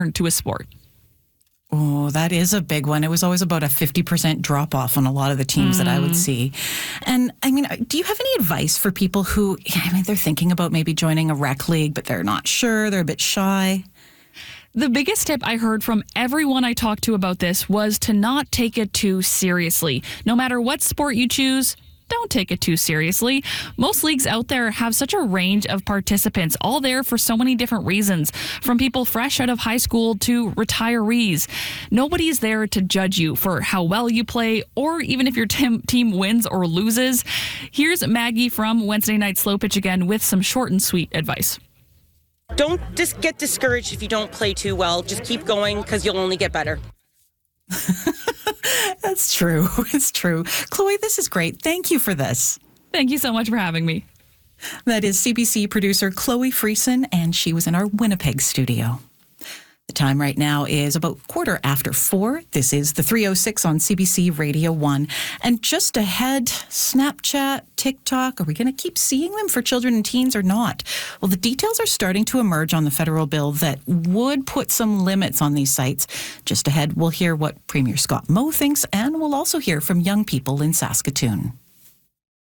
to a sport? Oh, that is a big one. It was always about a 50% drop off on a lot of the teams that I would see. And I mean, do you have any advice for people who, they're thinking about maybe joining a rec league, but they're not sure, they're a bit shy? The biggest tip I heard from everyone I talked to about this was to not take it too seriously. No matter what sport you choose, don't take it too seriously. Most leagues out there have such a range of participants, all there for so many different reasons, from people fresh out of high school to retirees. Nobody's there to judge you for how well you play or even if your team wins or loses. Here's Maggie from Wednesday Night Slow Pitch again with some short and sweet advice. Don't just get discouraged if you don't play too well. Just keep going because you'll only get better. That's true. It's true. Chloe, this is great. Thank you for this. Thank you so much for having me. That is CBC producer Chloe Friesen, and she was in our Winnipeg studio. The time right now is about 4:15. This is the 3:06 on CBC Radio 1. And just ahead, Snapchat, TikTok, are we going to keep seeing them for children and teens or not? Well, the details are starting to emerge on the federal bill that would put some limits on these sites. Just ahead, we'll hear what Premier Scott Moe thinks, and we'll also hear from young people in Saskatoon.